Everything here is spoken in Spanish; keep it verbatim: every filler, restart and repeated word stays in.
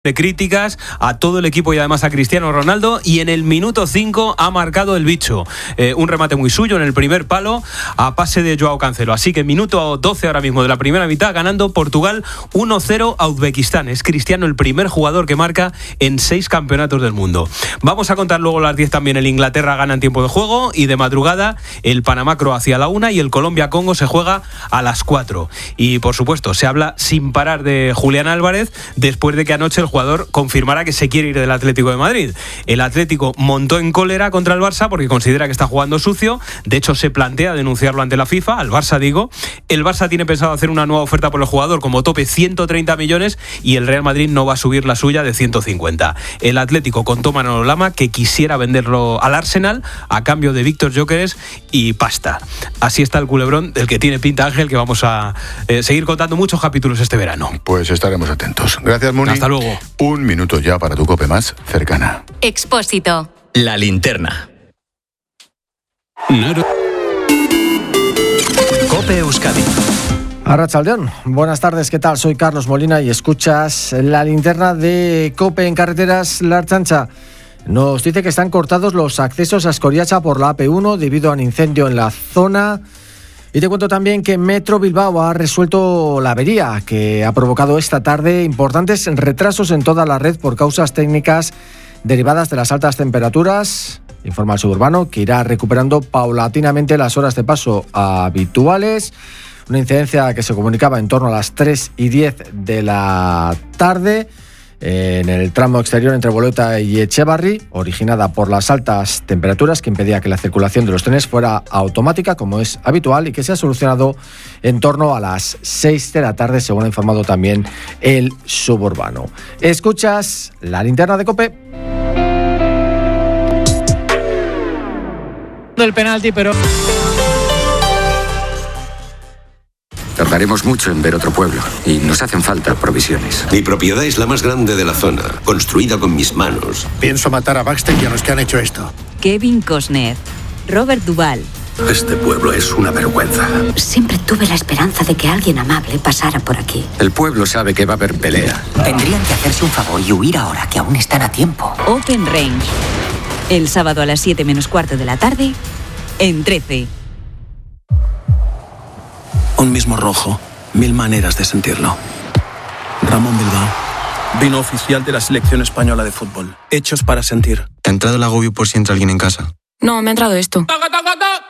de críticas a todo el equipo y además a Cristiano Ronaldo, y en el minuto cinco ha marcado el bicho, eh, un remate muy suyo en el primer palo a pase de Joao Cancelo. Así que minuto doce ahora mismo de la primera mitad, ganando Portugal uno cero a Uzbekistán. Es Cristiano el primer jugador que marca en seis campeonatos del mundo. Vamos a contar luego a las diez también el Inglaterra gana en tiempo de juego, y de madrugada el Panamá-Croacia a la una y el Colombia-Congo se juega a las cuatro. Y por supuesto se habla sin parar de Julián Álvarez después de que anoche el jugador confirmará que se quiere ir del Atlético de Madrid. El Atlético montó en cólera contra el Barça porque considera que está jugando sucio. De hecho, se plantea denunciarlo ante la FIFA, al Barça digo. El Barça tiene pensado hacer una nueva oferta por el jugador, como tope ciento treinta millones, y el Real Madrid no va a subir la suya de ciento cincuenta. El Atlético contó Manolo Lama que quisiera venderlo al Arsenal a cambio de Víctor Gyökeres y pasta. Así está el culebrón del que tiene pinta, Ángel, que vamos a eh, seguir contando muchos capítulos este verano. Pues estaremos atentos. Gracias, Muni. Hasta luego. Un minuto ya para tu COPE más cercana. Expósito. La linterna. COPE Euskadi. Arratsaldeon, buenas tardes, ¿qué tal? Soy Carlos Molina y escuchas La Linterna de COPE. En carreteras. La Ertzaintza nos dice que están cortados los accesos a Escoriacha por la A P uno debido a un incendio en la zona. Y te cuento también que Metro Bilbao ha resuelto la avería que ha provocado esta tarde importantes retrasos en toda la red por causas técnicas derivadas de las altas temperaturas. Informa el Suburbano que irá recuperando paulatinamente las horas de paso habituales. Una incidencia que se comunicaba en torno a las tres y diez de la tarde en el tramo exterior entre Bolueta y Etxebarri, originada por las altas temperaturas que impedía que la circulación de los trenes fuera automática, como es habitual, y que se ha solucionado en torno a las seis de la tarde, según ha informado también el Suburbano. Escuchas La Linterna de COPE. Del penalti, pero... Tardaremos mucho en ver otro pueblo y nos hacen falta provisiones. Mi propiedad es la más grande de la zona, construida con mis manos. Pienso matar a Baxter y a los que han hecho esto. Kevin Costner, Robert Duvall. Este pueblo es una vergüenza. Siempre tuve la esperanza de que alguien amable pasara por aquí. El pueblo sabe que va a haber pelea. Tendrían que hacerse un favor y huir ahora, que aún están a tiempo. Open Range. El sábado a las siete menos cuarto de la tarde, en trece. Un mismo rojo, mil maneras de sentirlo. Ramón Bilbao, vino oficial de la selección española de fútbol. Hechos para sentir. ¿Te ha entrado el agobio por si entra alguien en casa? No, me ha entrado esto.